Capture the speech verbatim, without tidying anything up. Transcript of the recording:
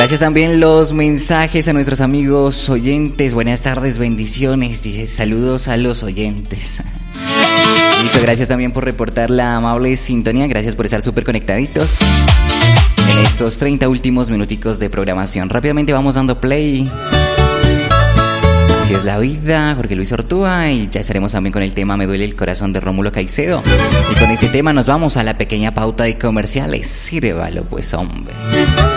Gracias también los mensajes a nuestros amigos oyentes. Buenas tardes, bendiciones. Dice, saludos a los oyentes. Listo, gracias también por reportar la amable sintonía. Gracias por estar súper conectaditos en estos treinta últimos minuticos de programación. Rápidamente vamos dando play. Así es la vida, Jorge Luis Ortúa, y ya estaremos también con el tema Me duele el corazón de Rómulo Caicedo. Y con este tema nos vamos a la pequeña pauta de comerciales. Sírvalo pues, hombre.